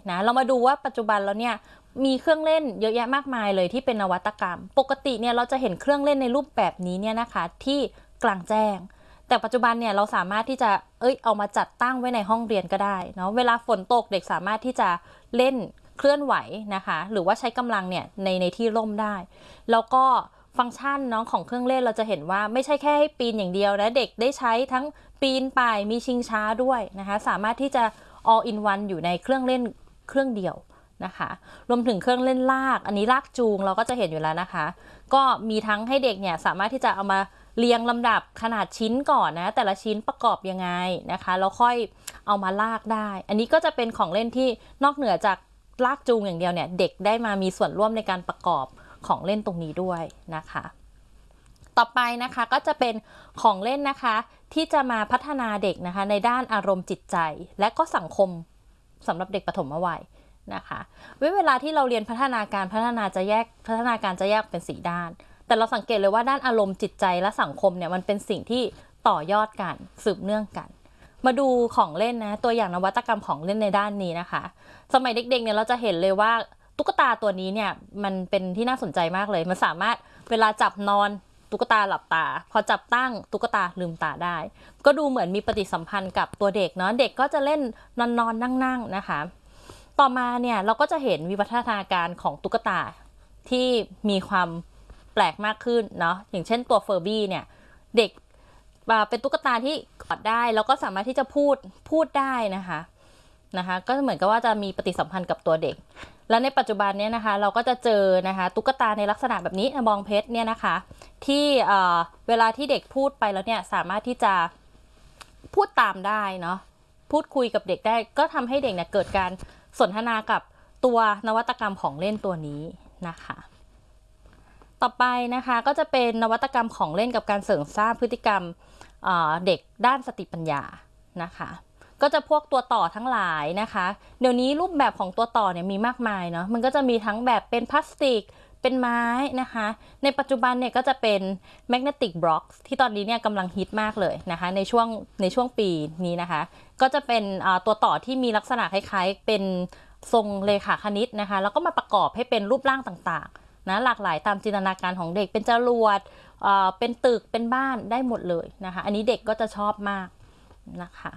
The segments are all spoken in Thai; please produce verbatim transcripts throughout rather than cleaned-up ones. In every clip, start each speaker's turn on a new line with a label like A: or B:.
A: นะเรามาดูว่าปัจจุบันแล้วเนี่ยมีเครื่องเล่นเยอะแยะมากมายเลยที่เป็นนวัตกรรมปกติเนี่ยเราจะเห็นเครื่องเล่นในรูปแบบนี้เนี่ยนะคะที่กลางแจ้งแต่ปัจจุบันเนี่ยเราสามารถที่จะเอ้ยเอามาจัดตั้งไว้ในห้องเรียนก็ได้เนาะเวลาฝนตกเด็กสามารถที่จะเล่นเคลื่อนไหวนะคะหรือว่าใช้กำลังเนี่ยในในที่ร่มได้แล้วก็ฟังก์ชันน้องของเครื่องเล่นเราจะเห็นว่าไม่ใช่แค่ให้ปีนอย่างเดียวนะเด็กได้ใช้ทั้งปีนป่ายมีชิงช้าด้วยนะคะสามารถที่จะ all in one อยู่ในเครื่องเล่นเครื่องเดียวนะคะรวมถึงเครื่องเล่นลากอันนี้ลากจูงเราก็จะเห็นอยู่แล้วนะคะก็มีทั้งให้เด็กเนี่ยสามารถที่จะเอามาเรียงลำดับขนาดชิ้นก่อนนะแต่ละชิ้นประกอบยังไงนะคะแล้วค่อยเอามาลากได้อันนี้ก็จะเป็นของเล่นที่นอกเหนือจากลากจูงอย่างเดียวเนี่ยเด็กได้มามีส่วนร่วมในการประกอบของเล่นตรงนี้ด้วยนะคะต่อไปนะคะก็จะเป็นของเล่นนะคะที่จะมาพัฒนาเด็กนะคะในด้านอารมณ์จิตใจและก็สังคมสำหรับเด็กปฐมวัยนะคะเวลาที่เราเรียนพัฒนาการพัฒนาจะแยกพัฒนาการจะแยกเป็นสี่ด้านแต่เราสังเกตเลยว่าด้านอารมณ์จิตใจและสังคมเนี่ยมันเป็นสิ่งที่ต่อยอดกันสืบเนื่องกันมาดูของเล่นนะตัวอย่างนวัตกรรมของเล่นในด้านนี้นะคะสมัยเด็กๆเนี่ยเราจะเห็นเลยว่าตุ๊กตาตัวนี้เนี่ยมันเป็นที่น่าสนใจมากเลยมันสามารถเวลาจับนอนตุ๊กตาหลับตาพอจับตั้งตุ๊กตาลืมตาได้ก็ดูเหมือนมีปฏิสัมพันธ์กับตัวเด็กเนาะเด็กก็จะเล่นนอนนอนนั่งๆนะคะต่อมาเนี่ยเราก็จะเห็นวิวัฒนาการของตุ๊กตาที่มีความแปลกมากขึ้นเนาะอย่างเช่นตัวเฟอร์บี้เนี่ยเด็กเป็นตุ๊กตาที่กอดได้แล้วก็สามารถที่จะพูดพูดได้นะคะนะคะก็เหมือนกับว่าจะมีปฏิสัมพันธ์กับตัวเด็กแล้วในปัจจุบันเนี่ยนะคะเราก็จะเจอนะคะตุ๊กตาในลักษณะแบบนี้บองเพชรเนี่ยนะคะที่เอ่อเวลาที่เด็กพูดไปแล้วเนี่ยสามารถที่จะพูดตามได้เนาะพูดคุยกับเด็กได้ก็ทำให้เด็กเนี่ยเกิดการสนทนากับตัวนวัตกรรมของเล่นตัวนี้นะคะต่อไปนะคะก็จะเป็นนวัตกรรมของเล่นกับการเสริมสร้างพฤติกรรมเด็กด้านสติปัญญานะคะก็จะพวกตัวต่อทั้งหลายนะคะเดี๋ยวนี้รูปแบบของตัวต่อเนี่ยมีมากมายเนาะมันก็จะมีทั้งแบบเป็นพลาสติกเป็นไม้นะคะในปัจจุบันเนี่ยก็จะเป็น magnetic blocks ที่ตอนนี้เนี่ยกำลังฮิตมากเลยนะคะในช่วงในช่วงปีนี้นะคะก็จะเป็นตัวต่อที่มีลักษณะคล้ายๆเป็นทรงเรขาคณิตนะคะแล้วก็มาประกอบให้เป็นรูปร่างต่างๆนะหลากหลายตามจินตนาการของเด็กเป็นจรวดเป็นตึกเป็นบ้านได้หมดเลยนะคะอันนี้เด็กก็จะชอบมากนะคะ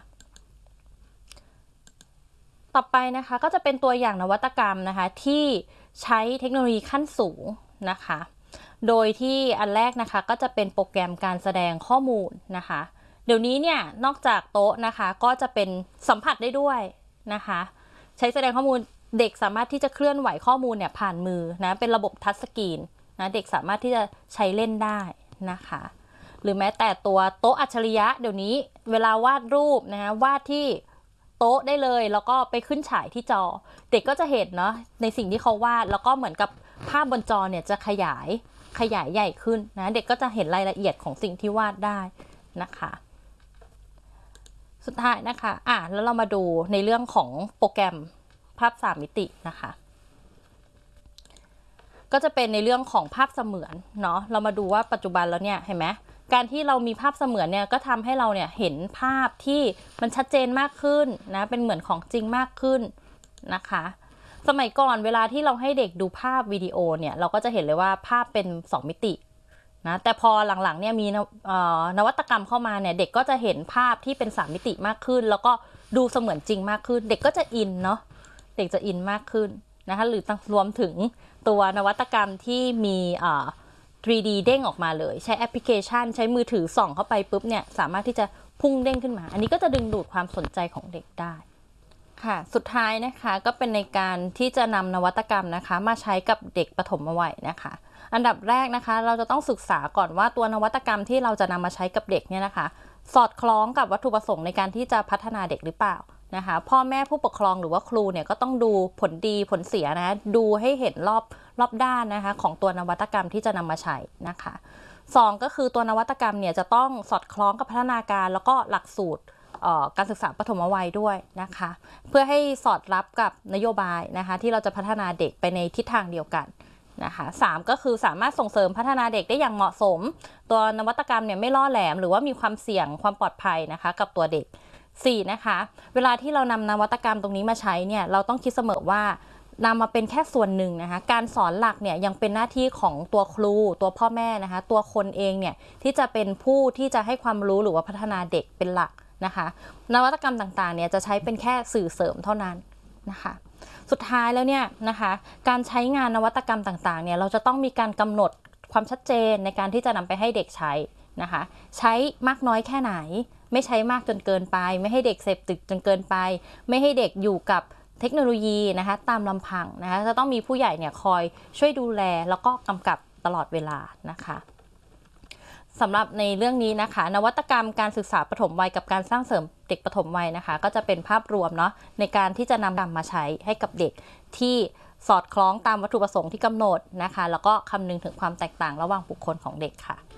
A: ต่อไปนะคะก็จะเป็นตัวอย่างนวัตกรรมนะคะที่ใช้เทคโนโลยีขั้นสูงนะคะโดยที่อันแรกนะคะก็จะเป็นโปรแกรมการแสดงข้อมูลนะคะเดี๋ยวนี้เนี่ยนอกจากโต๊ะนะคะก็จะเป็นสัมผัสได้ด้วยนะคะใช้แสดงข้อมูลเด็กสามารถที่จะเคลื่อนไหวข้อมูลเนี่ยผ่านมือนะเป็นระบบทัชสกรีนนะเด็กสามารถที่จะใช้เล่นได้นะคะหรือแม้แต่ตัวโต๊ะอัจฉริยะเดี๋ยวนี้เวลาวาดรูปนะคะวาดที่โต๊ะได้เลยแล้วก็ไปขึ้นฉายที่จอเด็กก็จะเห็นเนาะในสิ่งที่เขาวาดแล้วก็เหมือนกับภาพบนจอเนี่ยจะขยายขยายใหญ่ขึ้นนะเด็กก็จะเห็นรายละเอียดของสิ่งที่วาดได้นะคะสุดท้ายนะคะอ่ะแล้วเรามาดูในเรื่องของโปรแกรมภาพสามมิตินะคะก็จะเป็นในเรื่องของภาพเสมือนเนาะเรามาดูว่าปัจจุบันแล้วเนี่ยเห็นไหมการที่เรามีภาพเสมือนเนี่ยก็ทำให้เราเนี่ยเห็นภาพที่มันชัดเจนมากขึ้นนะเป็นเหมือนของจริงมากขึ้นนะคะสมัยก่อนเวลาที่เราให้เด็กดูภาพวิดีโอเนี่ยเราก็จะเห็นเลยว่าภาพเป็นสองมิตินะแต่พอหลังๆเนี่ยมีนวัตกรรมเข้ามาเนี่ยเด็กก็จะเห็นภาพที่เป็นสามมิติมากขึ้นแล้วก็ดูเสมือนจริงมากขึ้นเด็กก็จะอินเนาะเด็กจะอินมากขึ้นนะคะหรือรวมถึงตัวนวัตกรรมที่มีทรี ดี เด้งออกมาเลยใช้แอปพลิเคชันใช้มือถือส่องเข้าไปปุ๊บเนี่ยสามารถที่จะพุ่งเด้งขึ้นมาอันนี้ก็จะดึงดูดความสนใจของเด็กได้ค่ะสุดท้ายนะคะก็เป็นในการที่จะนำนวัตกรรมนะคะมาใช้กับเด็กปฐมวัยนะคะอันดับแรกนะคะเราจะต้องศึกษาก่อนว่าตัวนวัตกรรมที่เราจะนำมาใช้กับเด็กเนี่ยนะคะสอดคล้องกับวัตถุประสงค์ในการที่จะพัฒนาเด็กหรือเปล่านะคะพ่อแม่ผู้ปกครองหรือว่าครูเนี่ยก็ต้องดูผลดีผลเสียนะดูให้เห็นรอบรอบด้านนะคะของตัวนวัตกรรมที่จะนำมาใช้นะคะสองก็คือตัวนวัตกรรมเนี่ยจะต้องสอดคล้องกับพัฒนาการแล้วก็หลักสูตรการศึกษาปฐมวัยด้วยนะคะเพื่อให้สอดรับกับนโยบายนะคะที่เราจะพัฒนาเด็กไปในทิศทางเดียวกันนะคะสามก็คือสามารถส่งเสริมพัฒนาเด็กได้อย่างเหมาะสมตัวนวัตกรรมเนี่ยไม่ล่อแหลมหรือว่ามีความเสี่ยงความปลอดภัยนะคะกับตัวเด็กสี่นะคะเวลาที่เรานำนวัตกรรมตรงนี้มาใช้เนี่ยเราต้องคิดเสมอว่านำมาเป็นแค่ส่วนหนึ่งนะคะการสอนหลักเนี่ยยังเป็นหน้าที่ของตัวครูตัวพ่อแม่นะคะตัวคนเองเนี่ยที่จะเป็นผู้ที่จะให้ความรู้หรือว่าพัฒนาเด็กเป็นหลักนะคะนวัตกรรมต่างๆเนี่ยจะใช้เป็นแค่สื่อเสริมเท่านั้นนะคะสุดท้ายแล้วเนี่ยนะคะการใช้งานนวัตกรรมต่างๆเนี่ยเราจะต้องมีการกำหนดความชัดเจนในการที่จะนำไปให้เด็กใช้นะคะใช้มากน้อยแค่ไหนไม่ใช้มากจนเกินไปไม่ให้เด็กเสพติดจนเกินไปไม่ให้เด็กอยู่กับเทคโนโลยีนะคะตามลำพังนะคะจะต้องมีผู้ใหญ่เนี่ยคอยช่วยดูแลแล้วก็กำกับตลอดเวลานะคะสำหรับในเรื่องนี้นะคะนวัตกรรมการศึกษาปฐมวัยกับการสร้างเสริมเด็กปฐมวัยนะคะก็จะเป็นภาพรวมเนาะในการที่จะนำนำมาใช้ให้กับเด็กที่สอดคล้องตามวัตถุประสงค์ที่กำหนดนะคะแล้วก็คำนึงถึงความแตกต่างระหว่างบุคคลของเด็กค่ะ